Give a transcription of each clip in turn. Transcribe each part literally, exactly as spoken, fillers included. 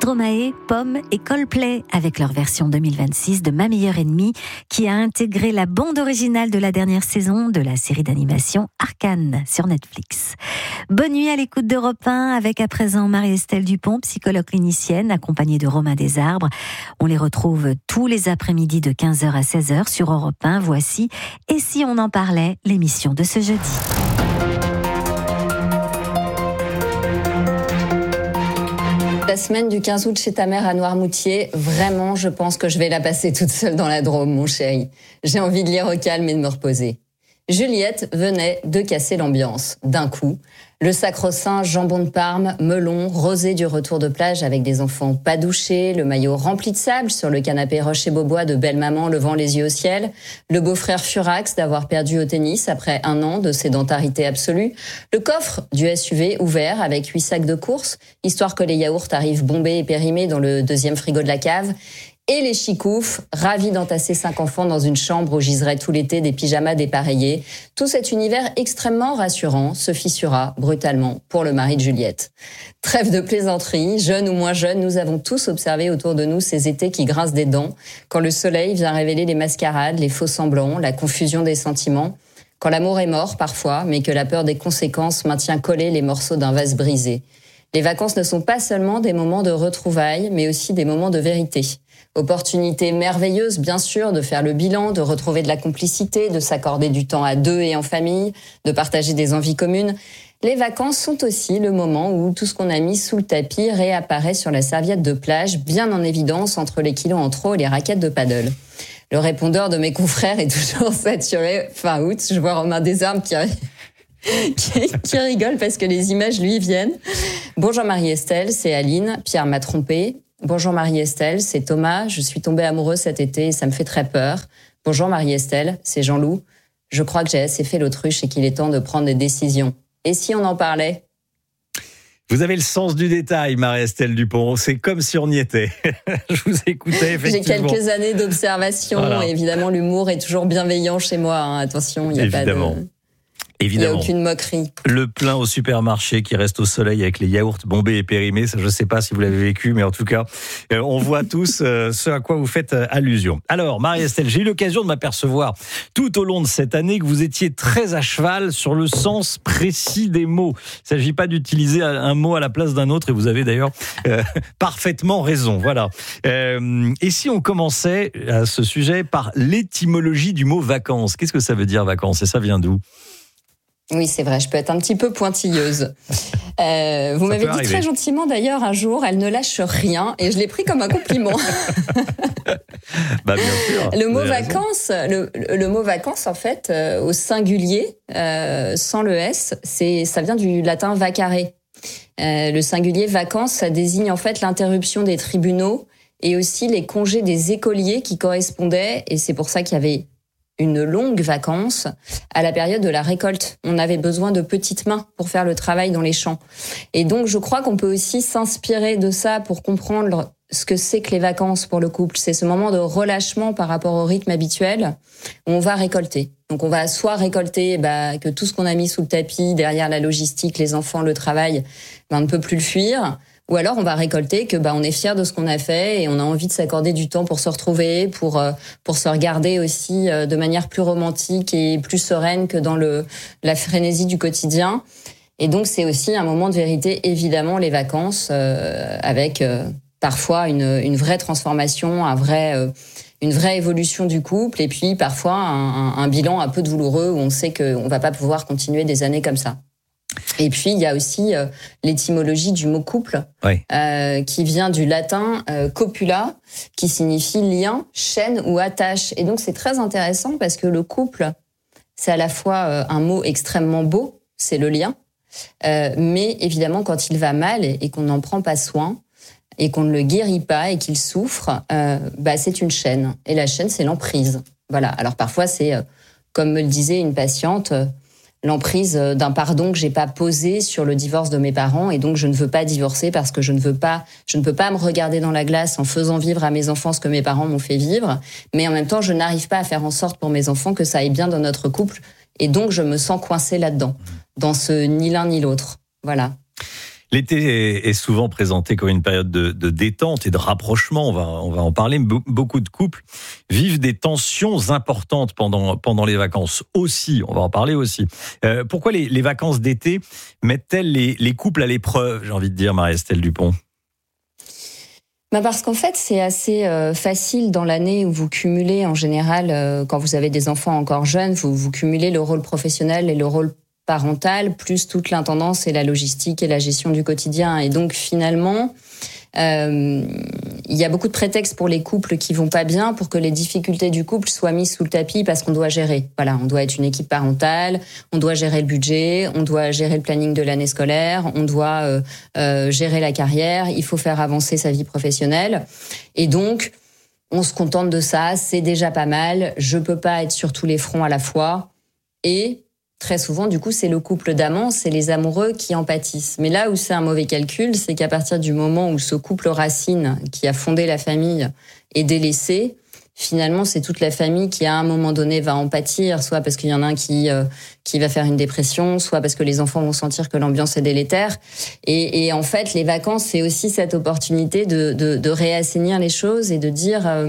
Stromae, Pomme et Coldplay avec leur version deux mille vingt-six de Ma meilleure ennemie qui a intégré la bande originale de la dernière saison de la série d'animation Arcane sur Netflix. Bonne nuit à l'écoute d'Europe un avec à présent Marie-Estelle Dupont, psychologue clinicienne accompagnée de Romain Desarbres. On les retrouve tous les après-midi de quinze heures à seize heures sur Europe un. Voici Et si on en parlait, l'émission de ce jeudi. La semaine du quinze août chez ta mère à Noirmoutier, vraiment, je pense que je vais la passer toute seule dans la Drôme, mon chéri. J'ai envie de lire au calme et de me reposer. Juliette venait de casser l'ambiance, d'un coup. Le sacro-saint jambon de Parme, melon, rosé du retour de plage avec des enfants pas douchés, le maillot rempli de sable sur le canapé Roche et Beaubois de belle-maman levant les yeux au ciel, le beau-frère furax d'avoir perdu au tennis après un an de sédentarité absolue, le coffre du S U V ouvert avec huit sacs de course, histoire que les yaourts arrivent bombés et périmés dans le deuxième frigo de la cave, et les chicoufs, ravis d'entasser cinq enfants dans une chambre où giseraient tout l'été des pyjamas dépareillés. Tout cet univers extrêmement rassurant se fissura brutalement pour le mari de Juliette. Trêve de plaisanterie, jeunes ou moins jeunes, nous avons tous observé autour de nous ces étés qui grincent des dents, quand le soleil vient révéler les mascarades, les faux semblants, la confusion des sentiments, quand l'amour est mort parfois, mais que la peur des conséquences maintient collés les morceaux d'un vase brisé. Les vacances ne sont pas seulement des moments de retrouvailles, mais aussi des moments de vérité. Opportunité merveilleuse, bien sûr, de faire le bilan, de retrouver de la complicité, de s'accorder du temps à deux et en famille, de partager des envies communes. Les vacances sont aussi le moment où tout ce qu'on a mis sous le tapis réapparaît sur la serviette de plage, bien en évidence entre les kilos en trop et les raquettes de paddle. Le répondeur de mes confrères est toujours saturé fin août. Je vois Romain Desarbres qui... qui, qui rigole parce que les images lui viennent. Bonjour Marie-Estelle, c'est Aline. Pierre m'a trompée. Bonjour Marie-Estelle, c'est Thomas. Je suis tombée amoureuse cet été et ça me fait très peur. Bonjour Marie-Estelle, c'est Jean-Loup. Je crois que j'ai assez fait l'autruche et qu'il est temps de prendre des décisions. Et si on en parlait ? Vous avez le sens du détail, Marie-Estelle Dupont. C'est comme si on y était. Je vous écoutais, effectivement. J'ai quelques années d'observation. Voilà. Et évidemment, l'humour est toujours bienveillant chez moi. Hein. Attention, il n'y a évidemment. pas de... Évidemment. Il n'y a aucune moquerie. Le plein au supermarché qui reste au soleil avec les yaourts bombés et périmés, ça, je ne sais pas si vous l'avez vécu, mais en tout cas, euh, on voit tous euh, ce à quoi vous faites euh, allusion. Alors, Marie-Estelle, j'ai eu l'occasion de m'apercevoir tout au long de cette année que vous étiez très à cheval sur le sens précis des mots. Il ne s'agit pas d'utiliser un mot à la place d'un autre, et vous avez d'ailleurs euh, parfaitement raison. Voilà. Euh, et si on commençait à ce sujet par l'étymologie du mot vacances, qu'est-ce que ça veut dire vacances et ça vient d'où ? Oui, c'est vrai, je peux être un petit peu pointilleuse. Euh, vous ça m'avez dit arriver. Très gentiment d'ailleurs un jour, elle ne lâche rien, et je l'ai pris comme un compliment. Bah bien sûr. Le mot vacances, le, le mot vacances en fait, euh, au singulier, euh, sans le s, c'est ça vient du latin vacare. Euh, le singulier vacances, ça désigne en fait l'interruption des tribunaux et aussi les congés des écoliers qui correspondaient, et c'est pour ça qu'il y avait une longue vacance à la période de la récolte. On avait besoin de petites mains pour faire le travail dans les champs. Et donc, je crois qu'on peut aussi s'inspirer de ça pour comprendre ce que c'est que les vacances pour le couple. C'est ce moment de relâchement par rapport au rythme habituel où on va récolter. Donc, on va soit récolter bah, que tout ce qu'on a mis sous le tapis, derrière la logistique, les enfants, le travail, bah, on ne peut plus le fuir. Ou alors on va récolter que bah on est fier de ce qu'on a fait et on a envie de s'accorder du temps pour se retrouver, pour euh, pour se regarder aussi euh, de manière plus romantique et plus sereine que dans le la frénésie du quotidien. Et donc c'est aussi un moment de vérité, évidemment, les vacances euh, avec euh, parfois une une vraie transformation, un vrai euh, une vraie évolution du couple et puis parfois un, un, un bilan un peu douloureux où on sait que on va pas pouvoir continuer des années comme ça. Et puis, il y a aussi euh, l'étymologie du mot couple, oui. euh, qui vient du latin euh, copula, qui signifie lien, chaîne ou attache. Et donc, c'est très intéressant parce que le couple, c'est à la fois euh, un mot extrêmement beau, c'est le lien, euh, mais évidemment, quand il va mal et, et qu'on n'en prend pas soin, et qu'on ne le guérit pas et qu'il souffre, euh, bah, c'est une chaîne. Et la chaîne, c'est l'emprise. Voilà. Alors, parfois, c'est, euh, comme me le disait une patiente... Euh, l'emprise d'un pardon que j'ai pas posé sur le divorce de mes parents et donc je ne veux pas divorcer parce que je ne veux pas, je ne peux pas me regarder dans la glace en faisant vivre à mes enfants ce que mes parents m'ont fait vivre, mais en même temps je n'arrive pas à faire en sorte pour mes enfants que ça aille bien dans notre couple et donc je me sens coincée là-dedans, dans ce ni l'un ni l'autre. Voilà. L'été est souvent présenté comme une période de, de détente et de rapprochement. On va, on va en parler. Beaucoup de couples vivent des tensions importantes pendant, pendant les vacances aussi. On va en parler aussi. Euh, pourquoi les, les vacances d'été mettent-elles les, les couples à l'épreuve, j'ai envie de dire, Marie-Estelle Dupont? Ben parce qu'en fait, c'est assez euh, facile dans l'année où vous cumulez, en général, euh, quand vous avez des enfants encore jeunes, vous, vous cumulez le rôle professionnel et le rôle parental, plus toute l'intendance et la logistique et la gestion du quotidien. Et donc, finalement, euh, il y a beaucoup de prétextes pour les couples qui vont pas bien pour que les difficultés du couple soient mises sous le tapis parce qu'on doit gérer. Voilà, on doit être une équipe parentale, on doit gérer le budget, on doit gérer le planning de l'année scolaire, on doit euh, euh, gérer la carrière, il faut faire avancer sa vie professionnelle. Et donc, on se contente de ça, c'est déjà pas mal, je peux pas être sur tous les fronts à la fois. Et très souvent, du coup, c'est le couple d'amants, c'est les amoureux qui en pâtissent. Mais là où c'est un mauvais calcul, c'est qu'à partir du moment où ce couple racine, qui a fondé la famille, est délaissé, finalement, c'est toute la famille qui, à un moment donné, va en pâtir, soit parce qu'il y en a un qui euh, qui va faire une dépression, soit parce que les enfants vont sentir que l'ambiance est délétère. Et, et en fait, les vacances, c'est aussi cette opportunité de, de, de réassainir les choses et de dire, euh,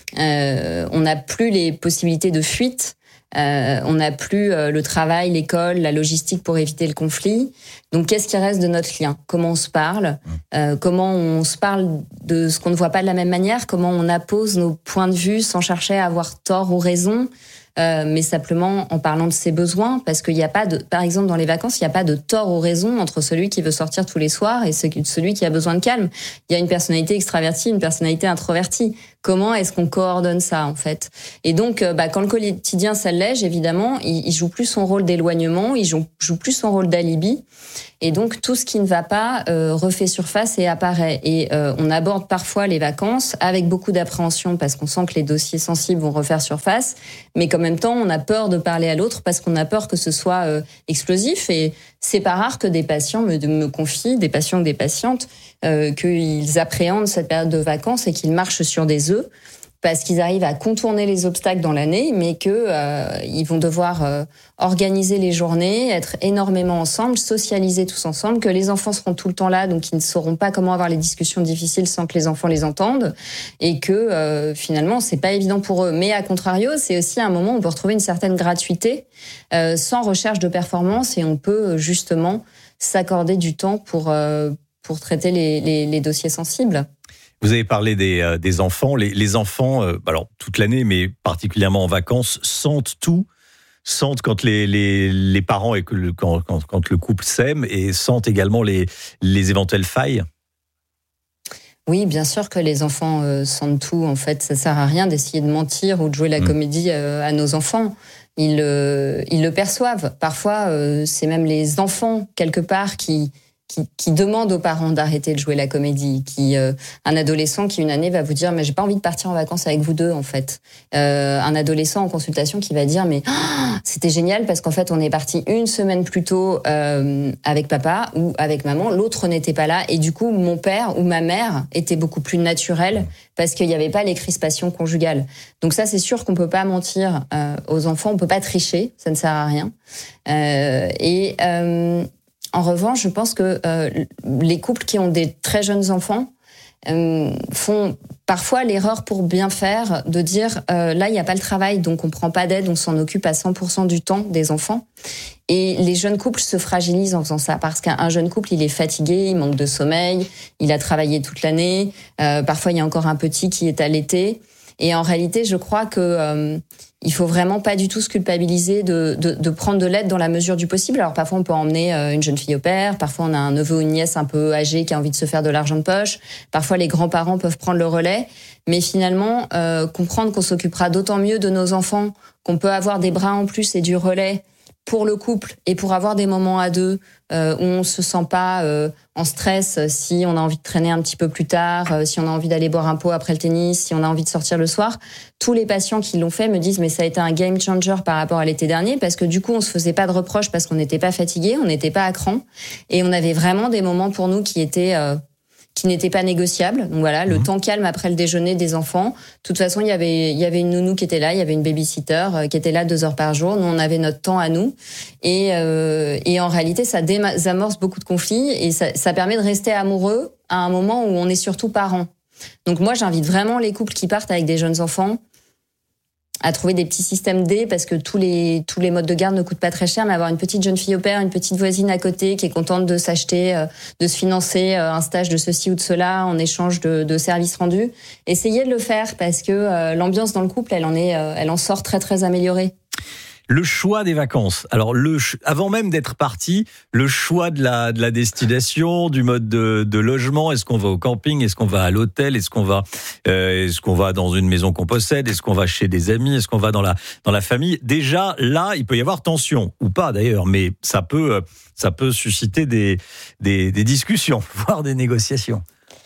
euh, on n'a plus les possibilités de fuite. Euh, on n'a plus euh, le travail, l'école, la logistique pour éviter le conflit. Donc, qu'est-ce qui reste de notre lien? Comment on se parle? euh, Comment on se parle de ce qu'on ne voit pas de la même manière? Comment on appose nos points de vue sans chercher à avoir tort ou raison? Euh, mais simplement en parlant de ses besoins, parce qu'il n'y a pas de, par exemple dans les vacances, il n'y a pas de tort ou raison entre celui qui veut sortir tous les soirs et celui qui a besoin de calme. Il y a une personnalité extravertie, une personnalité introvertie. Comment est-ce qu'on coordonne ça en fait? Et donc, bah, quand le quotidien s'allège, évidemment, il, il joue plus son rôle d'éloignement, il joue, joue plus son rôle d'alibi. Et donc, tout ce qui ne va pas euh, refait surface et apparaît. Et euh, on aborde parfois les vacances avec beaucoup d'appréhension parce qu'on sent que les dossiers sensibles vont refaire surface. Mais qu'en même temps, on a peur de parler à l'autre parce qu'on a peur que ce soit euh, explosif. Et c'est pas rare que des patients me, me confient, des patients ou des patientes, euh, qu'ils appréhendent cette période de vacances et qu'ils marchent sur des œufs parce qu'ils arrivent à contourner les obstacles dans l'année, mais que euh, ils vont devoir euh, organiser les journées, être énormément ensemble, socialiser tous ensemble, que les enfants seront tout le temps là, donc ils ne sauront pas comment avoir les discussions difficiles sans que les enfants les entendent, et que euh, finalement c'est pas évident pour eux. Mais à contrario, c'est aussi un moment où on peut retrouver une certaine gratuité, euh, sans recherche de performance, et on peut justement s'accorder du temps pour euh, pour traiter les, les, les dossiers sensibles. Vous avez parlé des, euh, des enfants. Les, les enfants, euh, alors toute l'année, mais particulièrement en vacances, sentent tout. Sentent quand les, les, les parents et que le, quand, quand, quand le couple s'aime, et sentent également les, les éventuelles failles. Oui, bien sûr que les enfants euh, sentent tout. En fait, ça sert à rien d'essayer de mentir ou de jouer la mmh. comédie euh, à nos enfants. Ils, euh, ils le perçoivent. Parfois, euh, c'est même les enfants, quelque part, qui... Qui, qui demande aux parents d'arrêter de jouer la comédie, qui euh, un adolescent qui une année va vous dire mais j'ai pas envie de partir en vacances avec vous deux en fait, euh, un adolescent en consultation qui va dire mais oh, c'était génial parce qu'en fait on est parti une semaine plus tôt euh, avec papa ou avec maman, l'autre n'était pas là et du coup mon père ou ma mère était beaucoup plus naturel parce qu'il n'y avait pas les crispations conjugales. Donc ça c'est sûr qu'on peut pas mentir euh, aux enfants, on peut pas tricher, ça ne sert à rien. Euh, et euh, En revanche, je pense que euh, les couples qui ont des très jeunes enfants euh, font parfois l'erreur pour bien faire de dire euh, là, il n'y a pas le travail, donc on prend pas d'aide, on s'en occupe à cent pour cent du temps des enfants. Et les jeunes couples se fragilisent en faisant ça parce qu'un jeune couple, il est fatigué, il manque de sommeil, il a travaillé toute l'année, euh, parfois il y a encore un petit qui est allaité. Et en réalité, je crois que euh, il faut vraiment pas du tout se culpabiliser de, de, de prendre de l'aide dans la mesure du possible. Alors parfois on peut emmener euh, une jeune fille au père, parfois on a un neveu ou une nièce un peu âgé qui a envie de se faire de l'argent de poche, parfois les grands-parents peuvent prendre le relais, mais finalement euh, comprendre qu'on s'occupera d'autant mieux de nos enfants, qu'on peut avoir des bras en plus et du relais pour le couple et pour avoir des moments à deux euh, où on se sent pas euh, en stress si on a envie de traîner un petit peu plus tard, euh, si on a envie d'aller boire un pot après le tennis, si on a envie de sortir le soir. Tous les patients qui l'ont fait me disent mais ça a été un game changer par rapport à l'été dernier parce que du coup on se faisait pas de reproches parce qu'on n'était pas fatigué, on n'était pas à cran et on avait vraiment des moments pour nous qui étaient euh, qui n'était pas négociable. Donc voilà, le mmh. temps calme après le déjeuner des enfants. De toute façon, il y avait il y avait une nounou qui était là, il y avait une babysitter euh, qui était là deux heures par jour. Nous, on avait notre temps à nous. Et euh, et en réalité, ça désamorce beaucoup de conflits et ça, ça permet de rester amoureux à un moment où on est surtout parents. Donc moi, j'invite vraiment les couples qui partent avec des jeunes enfants à trouver des petits systèmes D, parce que tous les tous les modes de garde ne coûtent pas très cher, mais avoir une petite jeune fille au père, une petite voisine à côté qui est contente de s'acheter, euh, de se financer euh, un stage de ceci ou de cela en échange de, de services rendus. Essayez de le faire, parce que euh, l'ambiance dans le couple, elle en est, euh, elle en sort très très améliorée. Le choix des vacances. Alors, le avant même d'être parti, le choix de la de la destination, du mode de, de logement. Est-ce qu'on va au camping? Est-ce qu'on va à l'hôtel? Est-ce qu'on va euh, est-ce qu'on va dans une maison qu'on possède? Est-ce qu'on va chez des amis? Est-ce qu'on va dans la dans la famille? Déjà, là, il peut y avoir tension, ou pas d'ailleurs, mais ça peut ça peut susciter des des, des discussions, voire des négociations.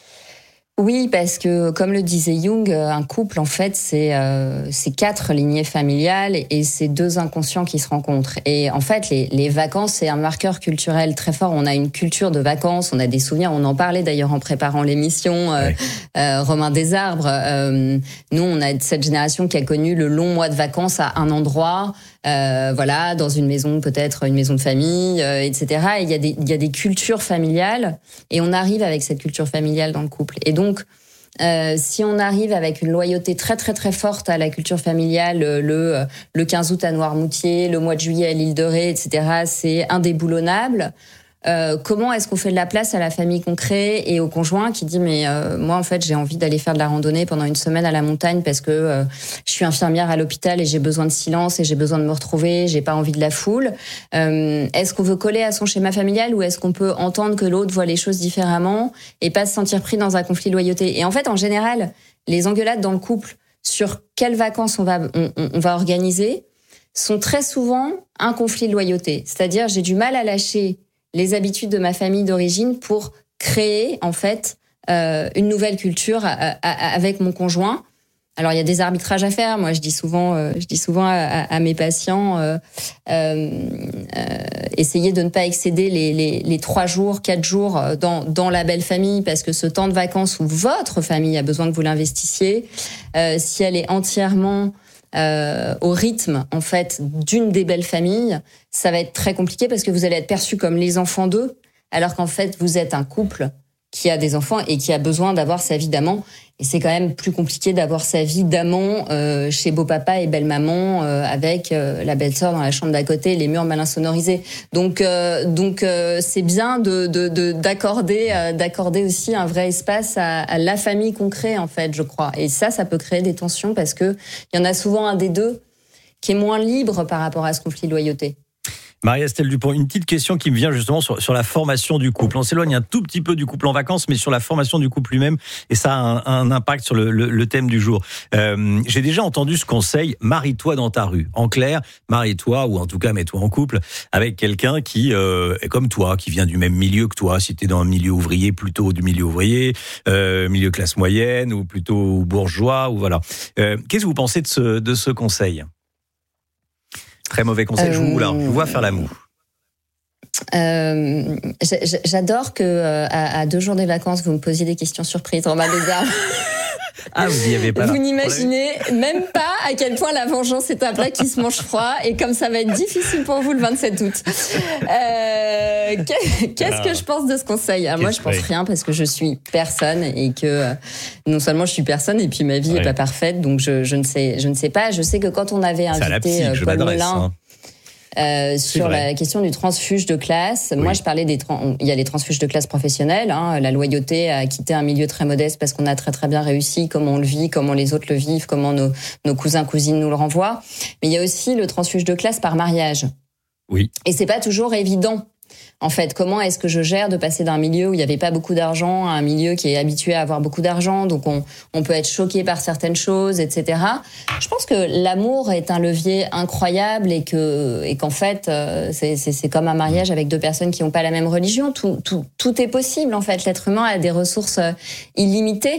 Oui, parce que comme le disait Jung, un couple, en fait, c'est euh, c'est quatre lignées familiales et c'est deux inconscients qui se rencontrent. Et en fait, les, les vacances, c'est un marqueur culturel très fort. On a une culture de vacances, on a des souvenirs. On en parlait d'ailleurs en préparant l'émission. Euh, ouais. euh, Romain Desarbres. Euh, nous, on a cette génération qui a connu le long mois de vacances à un endroit. Euh, voilà, dans une maison, peut-être une maison de famille, euh, et cetera. Et il y a des, il y a des cultures familiales, et on arrive avec cette culture familiale dans le couple. Et donc, euh, si on arrive avec une loyauté très très très forte à la culture familiale, le le quinze août à Noirmoutier, le mois de juillet à l'île de Ré, et cetera, c'est indéboulonnable. Euh, comment est-ce qu'on fait de la place à la famille qu'on crée et au conjoint qui dit mais euh, moi en fait j'ai envie d'aller faire de la randonnée pendant une semaine à la montagne parce que euh, je suis infirmière à l'hôpital et j'ai besoin de silence et j'ai besoin de me retrouver, j'ai pas envie de la foule. Euh, est-ce qu'on veut coller à son schéma familial ou est-ce qu'on peut entendre que l'autre voit les choses différemment et pas se sentir pris dans un conflit de loyauté? Et en fait en général les engueulades dans le couple sur quelles vacances on va on, on va organiser sont très souvent un conflit de loyauté. C'est-à-dire j'ai du mal à lâcher les habitudes de ma famille d'origine pour créer en fait euh, une nouvelle culture à, à, avec mon conjoint. Alors il y a des arbitrages à faire. Moi je dis souvent, euh, je dis souvent à, à, à mes patients, euh, euh, euh, essayez de ne pas excéder les, les, les trois jours, quatre jours dans, dans la belle famille, parce que ce temps de vacances où votre famille a besoin que vous l'investissiez, euh, si elle est entièrement Euh, au rythme en fait d'une des belles familles, ça va être très compliqué parce que vous allez être perçus comme les enfants d'eux, alors qu'en fait vous êtes un couple qui a des enfants et qui a besoin d'avoir sa vie d'amant. Et c'est quand même plus compliqué d'avoir sa vie d'amant euh, chez beau-papa et belle-maman euh, avec euh, la belle-sœur dans la chambre d'à côté, les murs mal insonorisés. Donc, euh, donc euh, c'est bien de, de, de d'accorder, euh, d'accorder aussi un vrai espace à, à la famille qu'on crée en fait, je crois. Et ça, ça peut créer des tensions parce que il y en a souvent un des deux qui est moins libre par rapport à ce conflit de loyauté. Marie-Estelle Dupont, une petite question qui me vient justement sur, sur la formation du couple. On s'éloigne un tout petit peu du couple en vacances, mais sur la formation du couple lui-même, et ça a un, un impact sur le, le, le thème du jour. Euh, j'ai déjà entendu ce conseil, marie-toi dans ta rue. En clair, marie-toi, ou en tout cas mets-toi en couple avec quelqu'un qui euh, est comme toi, qui vient du même milieu que toi. Si tu es dans un milieu ouvrier, plutôt du milieu ouvrier, euh, milieu classe moyenne, ou plutôt bourgeois, ou voilà. Euh, qu'est-ce que vous pensez de ce, de ce conseil ? Très mauvais conseil, euh... je vous, là, je vous vois faire la moue. Euh, j'adore que euh, à, à deux jours des vacances, vous me posiez des questions surprises. Romain Desarbres. Ah, vous y avez pas. Vous n'imaginez même pas à quel point la vengeance est un plat qui se mange froid et comme ça va être difficile pour vous le vingt-sept août. Euh, Qu'est-ce que je pense de ce conseil? Alors moi, je pense rien parce que je suis personne et que non seulement je suis personne et puis ma vie ouais. est pas parfaite, donc je, je ne sais, je ne sais pas. Je sais que quand on avait invité psy, Paul Moulin. Hein. Euh, sur la question du transfuge de classe. Oui. Moi, je parlais des trans... il y a les transfuges de classe professionnels, hein, la loyauté à quitter un milieu très modeste parce qu'on a très très bien réussi, comment on le vit, comment les autres le vivent, comment nos, nos cousins cousines nous le renvoient. Mais il y a aussi le transfuge de classe par mariage. Oui. Et c'est pas toujours évident. En fait, comment est-ce que je gère de passer d'un milieu où il n'y avait pas beaucoup d'argent à un milieu qui est habitué à avoir beaucoup d'argent, donc on, on peut être choqué par certaines choses, et cetera. Je pense que l'amour est un levier incroyable et que et qu'en fait, c'est, c'est, c'est comme un mariage avec deux personnes qui n'ont pas la même religion. Tout, tout, tout est possible, en fait. L'être humain a des ressources illimitées.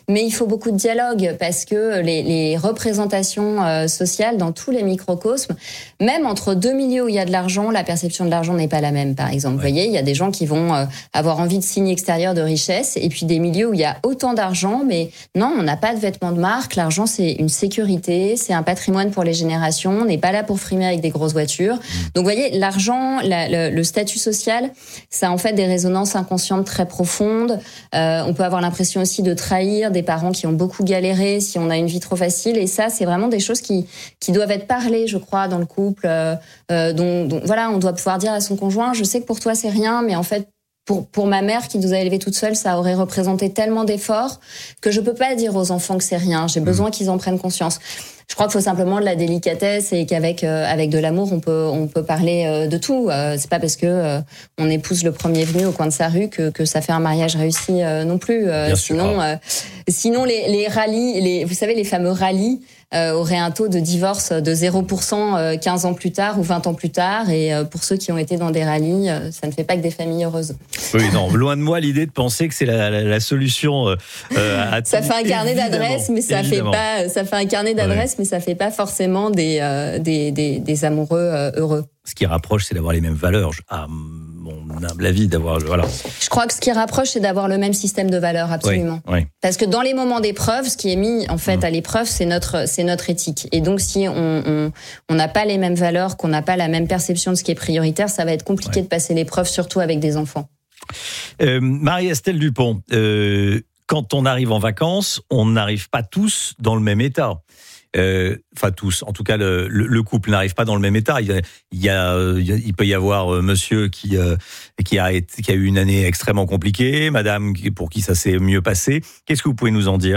mais il faut beaucoup de dialogue parce que les, les représentations euh, sociales dans tous les microcosmes, même entre deux milieux où il y a de l'argent, la perception de l'argent n'est pas la même, par exemple. Ouais. Vous voyez, il y a des gens qui vont euh, avoir envie de signes extérieurs de richesse et puis des milieux où il y a autant d'argent, mais non, on n'a pas de vêtements de marque. L'argent, c'est une sécurité, c'est un patrimoine pour les générations. On n'est pas là pour frimer avec des grosses voitures. Mmh. Donc, vous voyez, l'argent, la, le, le statut social, ça a en fait des résonances inconscientes très profondes. Euh, on peut avoir l'impression aussi de trahir des parents qui ont beaucoup galéré si on a une vie trop facile. Et ça, c'est vraiment des choses qui qui doivent être parlées, je crois, dans le couple. Euh, euh, dont, dont, voilà, on doit pouvoir dire à son conjoint, je sais que pour toi c'est rien, mais en fait, Pour, pour ma mère qui nous a élevés toute seule, ça aurait représenté tellement d'efforts que je peux pas dire aux enfants que c'est rien. J'ai besoin mmh. qu'ils en prennent conscience. Je crois qu'il faut simplement de la délicatesse et qu'avec euh, avec de l'amour, on peut on peut parler euh, de tout. Euh, c'est pas parce que euh, on épouse le premier venu au coin de sa rue que que ça fait un mariage réussi euh, non plus. Euh, sinon, euh, sinon les les rallyes, les vous savez les fameux rallyes. Euh, aurait un taux de divorce de zéro pour cent euh, quinze ans plus tard ou vingt ans plus tard. Et euh, pour ceux qui ont été dans des rallyes, euh, ça ne fait pas que des familles heureuses. Oui, non, loin de moi l'idée de penser que c'est la, la, la solution euh, à ça fait un carnet d'adresses, mais ça évidemment. fait pas. Ça fait un carnet d'adresses, ouais. mais ça fait pas forcément des euh, des, des des amoureux euh, heureux. Ce qui rapproche, c'est d'avoir les mêmes valeurs. À mon humble avis, d'avoir voilà. Je crois que ce qui rapproche, c'est d'avoir le même système de valeurs, absolument. Oui, oui. Parce que dans les moments d'épreuve, ce qui est mis en fait mmh. à l'épreuve, c'est notre c'est notre éthique. Et donc, si on on on n'a pas les mêmes valeurs, qu'on n'a pas la même perception de ce qui est prioritaire, ça va être compliqué ouais. de passer l'épreuve, surtout avec des enfants. Euh, Marie-Estelle Dupont, euh, quand on arrive en vacances, on n'arrive pas tous dans le même état. Euh, enfin tous, en tout cas le, le, le couple n'arrive pas dans le même état. Il y a, il, y a, il peut y avoir euh, monsieur qui euh, qui a été, qui a eu une année extrêmement compliquée, madame pour qui ça s'est mieux passé. Qu'est-ce que vous pouvez nous en dire ?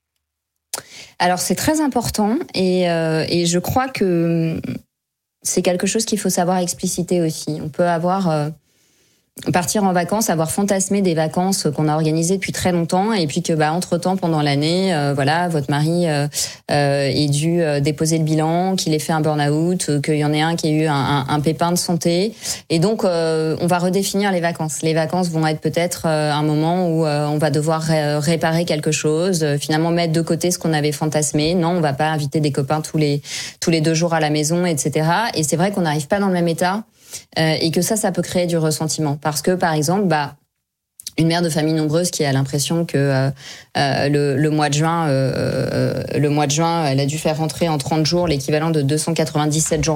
Alors c'est très important et euh, et je crois que c'est quelque chose qu'il faut savoir expliciter aussi. On peut avoir euh, partir en vacances, avoir fantasmé des vacances qu'on a organisées depuis très longtemps et puis que bah entre-temps pendant l'année euh, voilà, votre mari euh, euh, ait dû euh, déposer le bilan, qu'il ait fait un burn-out, euh, qu'il y en ait un qui ait eu un, un, un pépin de santé et donc euh, on va redéfinir les vacances. Les vacances vont être peut-être euh, un moment où euh, on va devoir ré- réparer quelque chose, euh, finalement mettre de côté ce qu'on avait fantasmé. Non, on va pas inviter des copains tous les tous les deux jours à la maison, et cetera. Et c'est vrai qu'on n'arrive pas dans le même état. Euh, et que ça, ça peut créer du ressentiment. Parce que, par exemple, bah, une mère de famille nombreuse qui a l'impression que euh, euh, le, le mois de juin, euh, euh, le mois de juin, elle a dû faire rentrer en trente jours l'équivalent de deux cent quatre-vingt-dix-sept jours